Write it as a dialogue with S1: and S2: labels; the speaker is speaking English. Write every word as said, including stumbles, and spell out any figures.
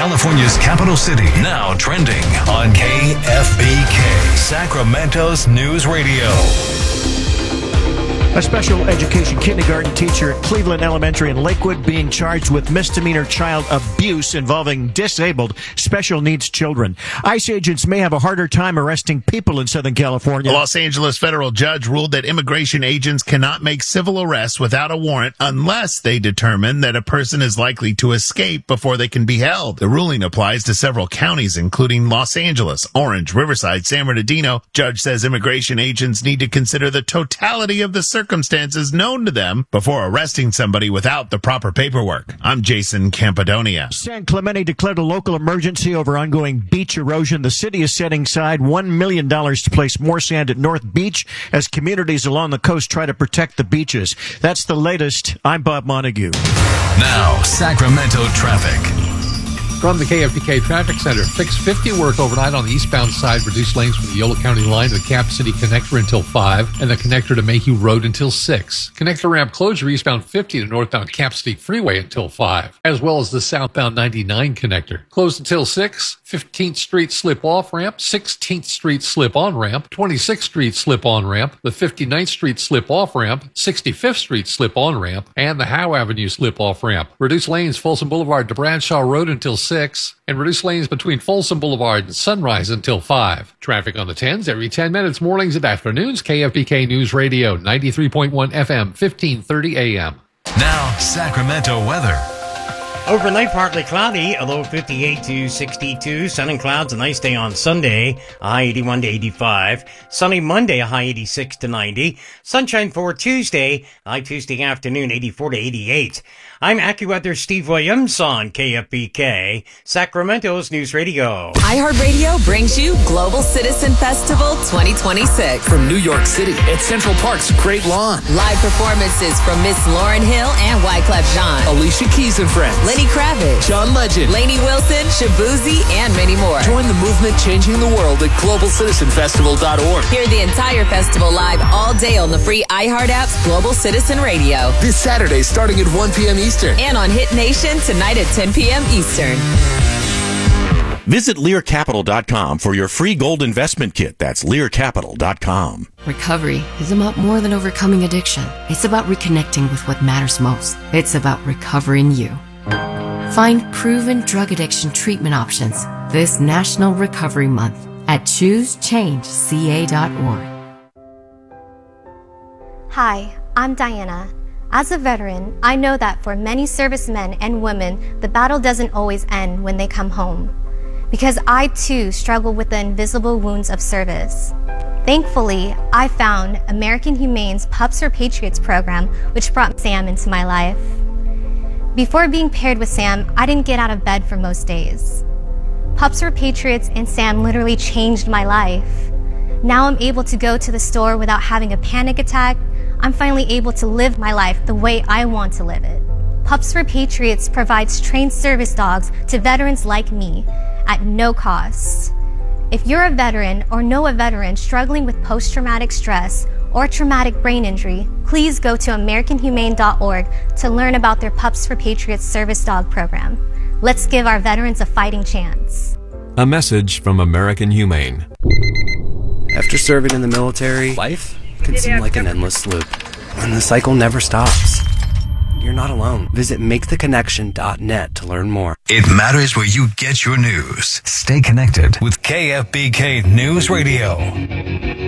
S1: California's capital city, now trending on K F B K, Sacramento's News Radio.
S2: A special education kindergarten teacher at Cleveland Elementary in Lakewood being charged with misdemeanor child abuse involving disabled special needs children. ICE agents may have a harder time arresting people in Southern California.
S3: A Los Angeles federal judge ruled that immigration agents cannot make civil arrests without a warrant unless they determine that a person is likely to escape before they can be held. The ruling applies to several counties, including Los Angeles, Orange, Riverside, San Bernardino. Judge says immigration agents need to consider the totality of the circumstances circumstances known to them before arresting somebody without the proper paperwork. I'm Jason Campodonia.
S2: San Clemente declared a local emergency over ongoing beach erosion. The city is setting aside one million dollars to place more sand at North Beach as communities along the coast try to protect the beaches. That's the latest. I'm Bob Montague.
S1: Now, Sacramento traffic.
S4: From the K F B K Traffic Center, fix fifty work overnight on the eastbound side, reduce lanes from the Yolo County line to the Cap City connector until five, and the connector to Mayhew Road until six. Connector ramp closure eastbound fifty to northbound Cap City Freeway until five, as well as the southbound ninety-nine connector. Closed until six, fifteenth Street slip-off ramp, sixteenth Street slip-on ramp, twenty-sixth Street slip-on ramp, the fifty-ninth Street slip-off ramp, sixty-fifth Street slip-on ramp, and the Howe Avenue slip-off ramp. Reduce lanes Folsom Boulevard to Bradshaw Road until six, and reduce lanes between Folsom Boulevard and Sunrise until five. Traffic on the tens every ten minutes, mornings and afternoons. K F B K News Radio, ninety-three point one F M, fifteen thirty A M.
S1: Now, Sacramento weather.
S5: Overnight, partly cloudy, a low of fifty-eight to sixty-two. Sun and clouds, a nice day on Sunday, a high eighty-one to eighty-five. Sunny Monday, a high eighty-six to ninety. Sunshine for Tuesday, a high Tuesday afternoon, eighty-four to eighty-eight. I'm AccuWeather Steve Williams on K F B K, Sacramento's News Radio.
S6: iHeartRadio brings you Global Citizen Festival twenty twenty-six.
S7: From New York City at Central Park's Great Lawn.
S6: Live performances from Miss Lauryn Hill and Wyclef Jean.
S7: Alicia Keys and Friends.
S6: Lenny Kravitz.
S7: John Legend.
S6: Lainey Wilson, Shabuzi, and many more.
S7: Join the movement changing the world at global citizen festival dot org.
S6: Hear the entire festival live all day on the free iHeart app's Global Citizen Radio.
S7: This Saturday starting at one p.m. Eastern.
S6: And on Hit Nation tonight at ten p.m. Eastern.
S8: Visit Lear Capital dot com for your free gold investment kit. That's Lear Capital dot com.
S9: Recovery is about more than overcoming addiction. It's about reconnecting with what matters most. It's about recovering you. Find proven drug addiction treatment options this National Recovery Month at choose change C A dot org.
S10: Hi, I'm Diana. As a veteran, I know that for many servicemen and women, the battle doesn't always end when they come home. Because I too struggle with the invisible wounds of service. Thankfully, I found American Humane's Pups for Patriots program, which brought Sam into my life. Before being paired with Sam, I didn't get out of bed for most days. Pups for Patriots and Sam literally changed my life. Now I'm able to go to the store without having a panic attack. I'm finally able to live my life the way I want to live it. Pups for Patriots provides trained service dogs to veterans like me at no cost. If you're a veteran or know a veteran struggling with post-traumatic stress or traumatic brain injury, please go to American Humane dot org to learn about their Pups for Patriots service dog program. Let's give our veterans a fighting chance.
S11: A message from American Humane.
S12: After serving in the military, life can seem like an endless loop, and the cycle never stops. You're not alone. Visit make the connection dot net to learn more.
S1: It matters where you get your news. Stay connected with K F B K News Radio.